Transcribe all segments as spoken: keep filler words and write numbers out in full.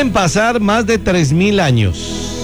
Pueden pasar más de tres mil años.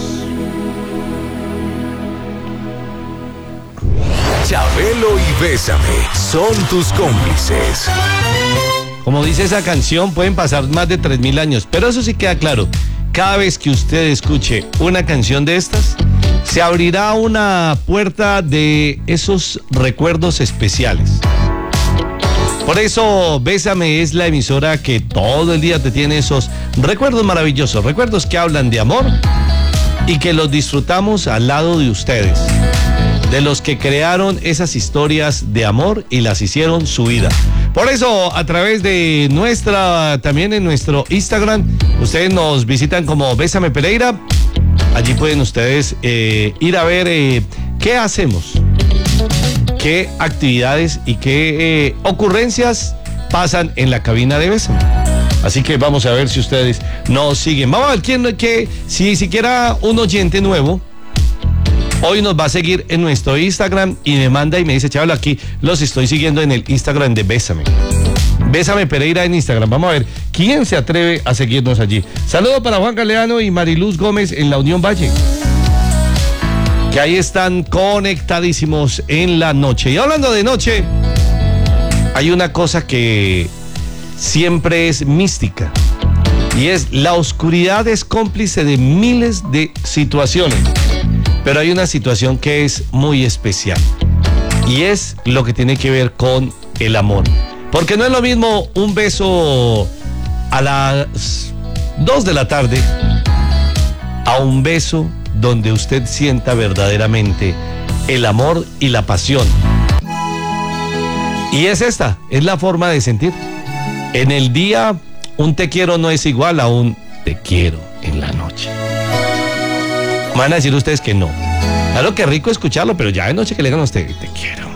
Chabelo y Bésame son tus cómplices. Como dice esa canción, pueden pasar más de tres mil años, pero eso sí queda claro. Cada vez que usted escuche una canción de estas, se abrirá una puerta de esos recuerdos especiales. Por eso, Bésame es la emisora que todo el día te tiene esos recuerdos maravillosos, recuerdos que hablan de amor y que los disfrutamos al lado de ustedes, de los que crearon esas historias de amor y las hicieron su vida. Por eso, a través de nuestra, también en nuestro Instagram, ustedes nos visitan como Bésame Pereira. Allí pueden ustedes eh, ir a ver eh, qué hacemos, qué actividades y qué eh, ocurrencias pasan en la cabina de Bésame. Así que vamos a ver si ustedes nos siguen. Vamos a ver quién, que, si siquiera un oyente nuevo hoy nos va a seguir en nuestro Instagram y me manda y me dice, Chabelo, aquí los estoy siguiendo en el Instagram de Bésame. Bésame Pereira en Instagram. Vamos a ver quién se atreve a seguirnos allí. Saludo para Juan Galeano y Mariluz Gómez en la Unión Valle, que ahí están conectadísimos en la noche. Y hablando de noche, hay una cosa que siempre es mística, y es la oscuridad es cómplice de miles de situaciones. Pero hay una situación que es muy especial, y es lo que tiene que ver con el amor. Porque no es lo mismo un beso a las dos de la tarde a un beso donde usted sienta verdaderamente el amor y la pasión. Y es esta, es la forma de sentir. En el día, un te quiero no es igual a un te quiero en la noche. Van a decir ustedes que no. Claro que rico escucharlo, pero ya de noche que le digan a usted, te quiero.